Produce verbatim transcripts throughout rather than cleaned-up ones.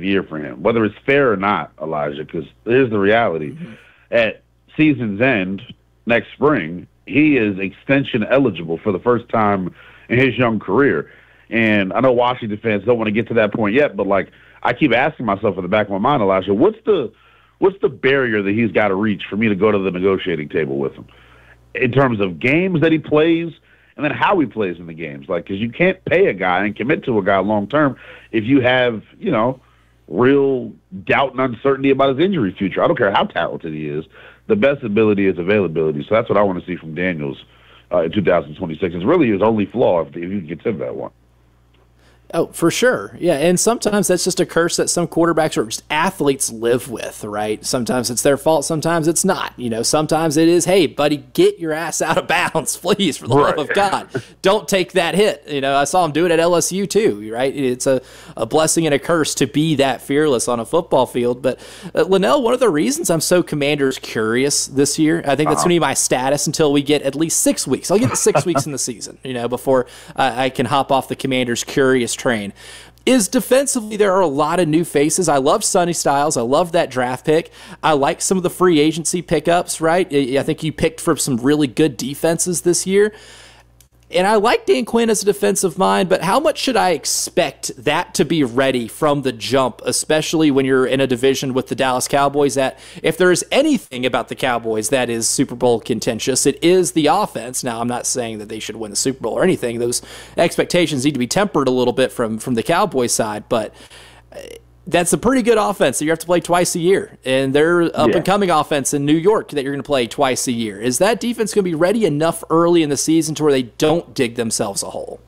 year for him, whether it's fair or not, Elijah, because here's the reality. Mm-hmm. At season's end next spring, he is extension eligible for the first time in his young career. And I know Washington fans don't want to get to that point yet, but, like, I keep asking myself in the back of my mind, Elijah, what's the what's the barrier that he's got to reach for me to go to the negotiating table with him in terms of games that he plays and then how he plays in the games? Like, because you can't pay a guy and commit to a guy long term if you have, you know, real doubt and uncertainty about his injury future. I don't care how talented he is. The best ability is availability. So that's what I want to see from Daniels uh, in two thousand twenty-six. It's really his only flaw, if, if you can consider that one. Oh, for sure. Yeah, and sometimes that's just a curse that some quarterbacks or just athletes live with, right? Sometimes it's their fault, sometimes it's not. You know, sometimes it is, hey, buddy, get your ass out of bounds, please, for the right. love of God. Don't take that hit. You know, I saw him do it at L S U too, right? It's a, a blessing and a curse to be that fearless on a football field. But, uh, Linnell, one of the reasons I'm so Commanders curious this year, I think that's uh-huh. going to be my status until we get at least six weeks. I'll get to six weeks in the season, you know, before uh, I can hop off the Commanders curious train, is defensively there are a lot of new faces. I love Sonny Styles. I love that draft pick. I like some of the free agency pickups, right? I think you picked for some really good defenses this year. And I like Dan Quinn as a defensive mind, but how much should I expect that to be ready from the jump, especially when you're in a division with the Dallas Cowboys that, if there is anything about the Cowboys that is Super Bowl contentious, it is the offense. Now, I'm not saying that they should win the Super Bowl or anything. Those expectations need to be tempered a little bit from, from the Cowboys side, but that's a pretty good offense that you have to play twice a year. And they're up-and-coming yeah. offense in New York that you're going to play twice a year. Is that defense going to be ready enough early in the season to where they don't dig themselves a hole?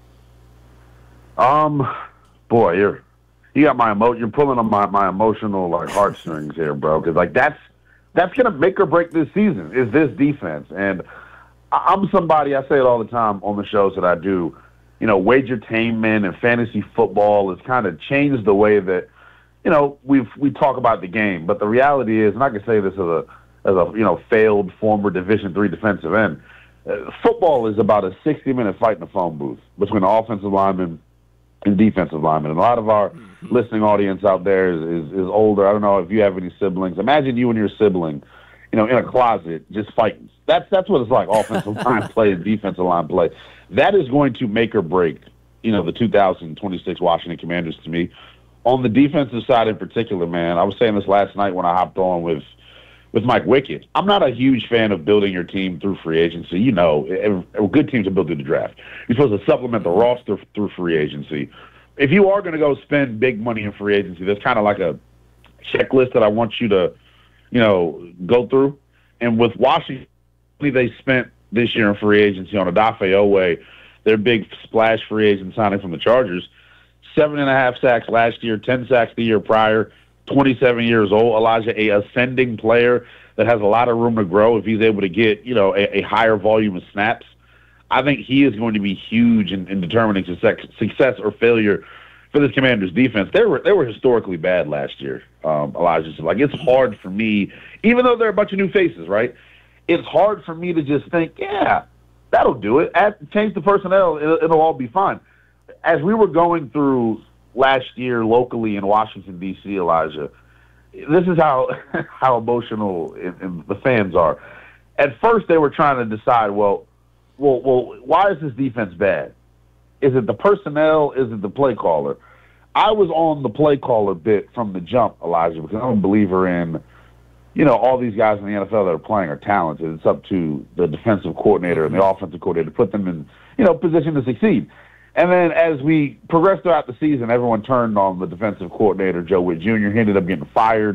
Um, boy, you're you got my emo- you're pulling on my, my emotional like heartstrings here, bro. Because like that's that's going to make or break this season. Is this defense? And I- I'm somebody, I say it all the time on the shows that I do. You know, wagertainment and fantasy football has kind of changed the way that, you know, we've we talk about the game. But the reality is, and I can say this as a as a you know failed former Division three defensive end, uh, football is about a sixty minute fight in the phone booth between the offensive lineman and defensive lineman. And a lot of our mm-hmm. listening audience out there is, is is older. I don't know if you have any siblings. Imagine you and your sibling, you know, in a closet just fighting. That's that's what it's like. Offensive line play and defensive line play. That is going to make or break, you know, the two thousand twenty-six Washington Commanders to me. On the defensive side in particular, man, I was saying this last night when I hopped on with with Mike Wickett. I'm not a huge fan of building your team through free agency. You know, a good teams are built through the draft. You're supposed to supplement the roster through free agency. If you are going to go spend big money in free agency, there's kind of like a checklist that I want you to, you know, go through. And with Washington, they spent this year in free agency on Odafe Owe, their big splash free agent signing from the Chargers. Seven and a half sacks last year, ten sacks the year prior, twenty-seven years old. Elijah, a ascending player that has a lot of room to grow if he's able to get, you know, a, a higher volume of snaps. I think he is going to be huge in, in determining success, success or failure for this Commanders defense. They were they were historically bad last year, um, Elijah. So, like, it's hard for me, even though there are a bunch of new faces, right? It's hard for me to just think, yeah, that'll do it. Add, change the personnel, it'll, it'll all be fine. As we were going through last year locally in Washington, D C, Elijah, this is how how emotional in, in the fans are. At first, they were trying to decide, well, well, well, why is this defense bad? Is it the personnel? Is it the play caller? I was on the play caller bit from the jump, Elijah, because I'm a believer in, you know, all these guys in the N F L that are playing are talented. It's up to the defensive coordinator and the offensive coordinator to put them in, you know, position to succeed. And then as we progressed throughout the season, everyone turned on the defensive coordinator, Joe Witt Junior He ended up getting fired,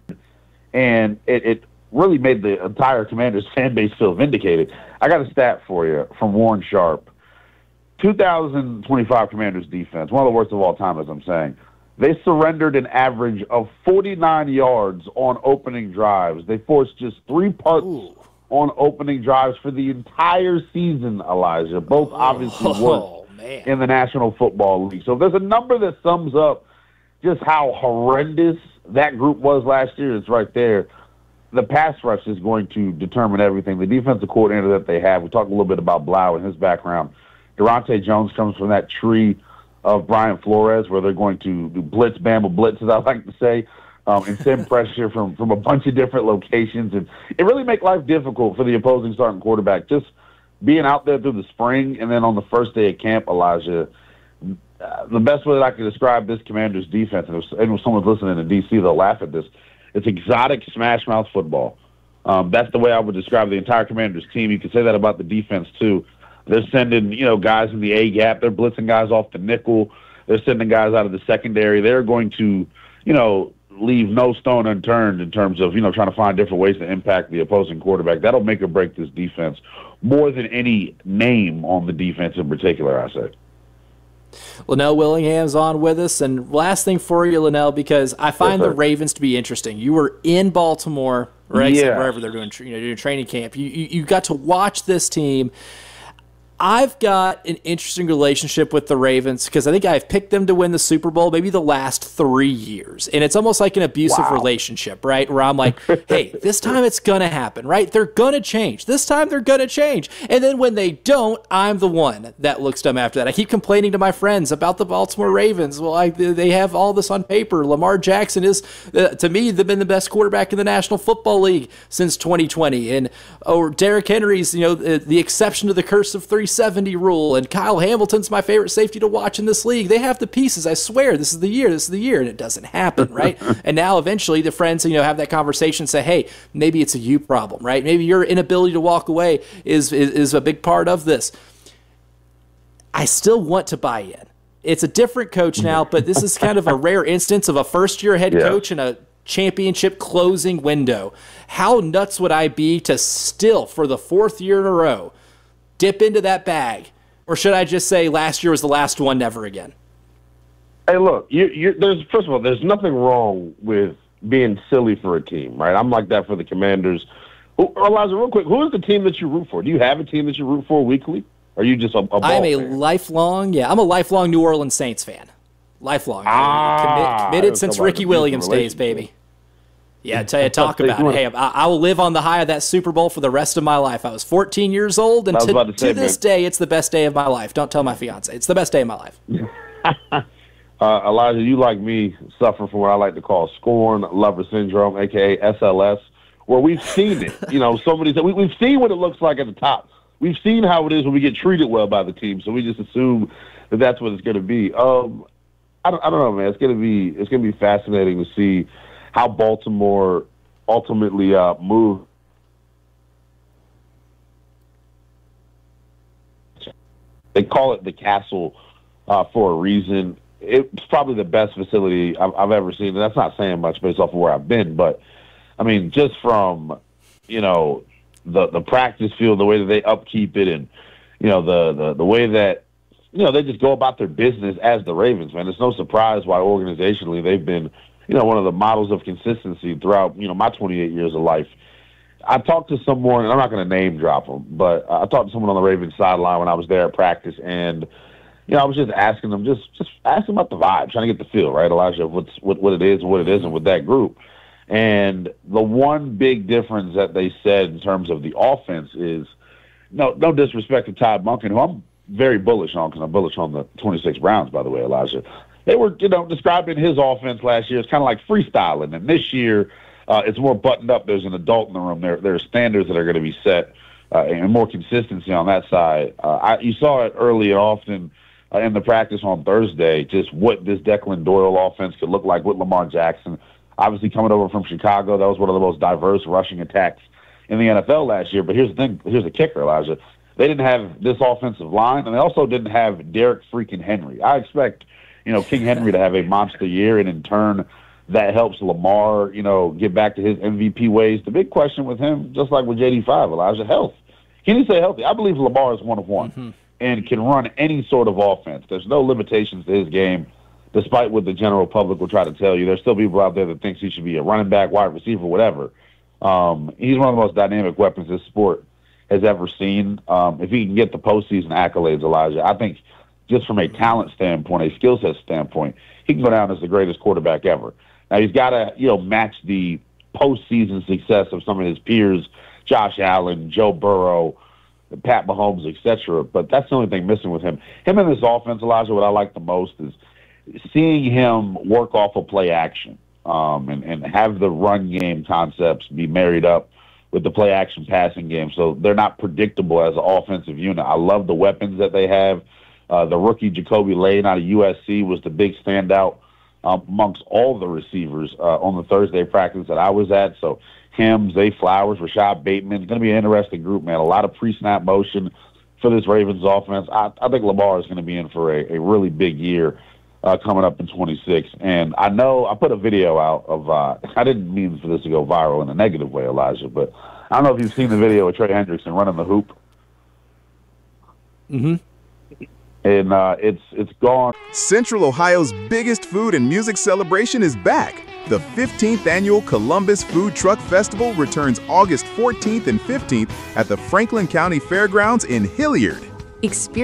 and it, it really made the entire Commanders fan base feel vindicated. I got a stat for you from Warren Sharp. two thousand twenty-five Commanders defense, one of the worst of all time, as I'm saying. They surrendered an average of forty-nine yards on opening drives. They forced just three punts Ooh. on opening drives for the entire season, Elijah. Both obviously oh, worst man. in the National Football League. So if there's a number that sums up just how horrendous that group was last year, it's right there. The pass rush is going to determine everything. The defensive coordinator that they have, we talked a little bit about Blau and his background. Durante Jones comes from that tree of Brian Flores, where they're going to do blitz, bama blitz, as I like to say, um, and send pressure from, from a bunch of different locations. And it really make life difficult for the opposing starting quarterback. Just being out there through the spring and then on the first day of camp, Elijah, uh, the best way that I can describe this Commanders defense, and if, and if someone's listening in D C, they'll laugh at this, it's exotic smash mouth football. Um, that's the way I would describe the entire Commanders team. You could say that about the defense too. They're sending, you know, guys in the A gap. They're blitzing guys off the nickel. They're sending guys out of the secondary. They're going to, you know, leave no stone unturned in terms of, you know, trying to find different ways to impact the opposing quarterback. That'll make or break this defense more than any name on the defense in particular, I say. Linnell Willingham's on with us. And last thing for you, Linnell, because I find yes, the Ravens to be interesting. You were in Baltimore, right? Yeah. Wherever they're doing, you know, doing training camp. You, you, you got to watch this team. I've got an interesting relationship with the Ravens because I think I've picked them to win the Super Bowl maybe the last three years. And it's almost like an abusive wow. relationship, right? Where I'm like, hey, this time it's going to happen, right? They're going to change. This time they're going to change. And then when they don't, I'm the one that looks dumb after that. I keep complaining to my friends about the Baltimore Ravens. Well, I, they have all this on paper. Lamar Jackson is, uh, to me, they've been the best quarterback in the National Football League since twenty twenty. And or Derrick Henry's, you know, the, the exception to the curse of three seventy rule, and Kyle Hamilton's my favorite safety to watch in this league. They have the pieces. I swear, this is the year. This is the year, and it doesn't happen, right? And now eventually the friends, you know, have that conversation, say, hey, maybe it's a you problem, right? Maybe your inability to walk away is is, is a big part of this. I still want to buy in. It's a different coach now, but this is kind of a rare instance of a first-year head yeah. coach and a championship closing window. How nuts would I be to still, for the fourth year in a row, dip into that bag? Or should I just say last year was the last one, never again? Hey, look, you, you, there's first of all, there's nothing wrong with being silly for a team, right? I'm like that for the Commanders. Who, Elijah, real quick, who is the team that you root for? Do you have a team that you root for weekly? Or are you just a, a ball I'm a fan? lifelong, yeah, I'm a lifelong New Orleans Saints fan. Lifelong. Ah, Commit, committed since Ricky Williams days, baby. Yeah, tell you, talk about it. Hey, I, I will live on the high of that Super Bowl for the rest of my life. I was fourteen years old, and to, to, say, to this man. day, it's the best day of my life. Don't tell my fiance. It's the best day of my life. uh, Elijah, you like me suffer from what I like to call scorn lover syndrome, a k a. S L S, where we've seen it. You know, somebody said we, we've seen what it looks like at the top. We've seen how it is when we get treated well by the team, so we just assume that that's what it's going to be. Um, I don't, I don't know, man. It's going to be it's going to be fascinating to see how Baltimore ultimately uh, moved. They call it the Castle uh, for a reason. It's probably the best facility I've, I've ever seen. And that's not saying much based off of where I've been, but I mean, just from, you know, the the practice field, the way that they upkeep it, and you know the the the way that you know they just go about their business as the Ravens, man. It's no surprise why organizationally they've been, you know, one of the models of consistency throughout, you know, my twenty-eight years of life. I talked to someone, and I'm not going to name drop them, but I talked to someone on the Ravens sideline when I was there at practice, and you know, I was just asking them, just just asking about the vibe, trying to get the feel, right, Elijah, what's what what it is and what it isn't with that group. And the one big difference that they said in terms of the offense is, no no disrespect to Todd Monken, who I'm very bullish on, because I'm bullish on the twenty-six Browns, by the way, Elijah. They were, you know, describing his offense last year as kind of like freestyling, and this year uh, it's more buttoned up. There's an adult in the room. There, there are standards that are going to be set, uh, and more consistency on that side. Uh, I, you saw it early and often uh, in the practice on Thursday, just what this Declan Doyle offense could look like with Lamar Jackson. Obviously, coming over from Chicago, that was one of the most diverse rushing attacks in the N F L last year. But here's the thing: here's the kicker, Elijah. They didn't have this offensive line, and they also didn't have Derrick freaking Henry. I expect, you know, King Henry to have a monster year, and in turn, that helps Lamar, you know, get back to his M V P ways. The big question with him, just like with J D five, Elijah, health. Can you say healthy? I believe Lamar is one of one mm-hmm. and can run any sort of offense. There's no limitations to his game, despite what the general public will try to tell you. There's still people out there that thinks he should be a running back, wide receiver, whatever. Um, he's one of the most dynamic weapons this sport has ever seen. Um, if he can get the postseason accolades, Elijah, I think just from a talent standpoint, a skill set standpoint, he can go down as the greatest quarterback ever. Now, he's got to, you know, match the postseason success of some of his peers, Josh Allen, Joe Burrow, Pat Mahomes, et cetera. But that's the only thing missing with him. Him in this offense, Elijah, what I like the most is seeing him work off of play action um, and, and have the run game concepts be married up with the play action passing game. So they're not predictable as an offensive unit. I love the weapons that they have. Uh, the rookie Jacoby Lane out of U S C was the big standout um, amongst all the receivers uh, on the Thursday practice that I was at. So him, Zay Flowers, Rashad Bateman, it's going to be an interesting group, man. A lot of pre-snap motion for this Ravens offense. I, I think Lamar is going to be in for a, a really big year uh, coming up in twenty-six. And I know I put a video out of uh, – I didn't mean for this to go viral in a negative way, Elijah, but I don't know if you've seen the video of Trey Hendrickson running the hoop. Mm-hmm. And uh, it's it's gone. Central Ohio's biggest food and music celebration is back. The fifteenth Annual Columbus Food Truck Festival returns August fourteenth and fifteenth at the Franklin County Fairgrounds in Hilliard. Experience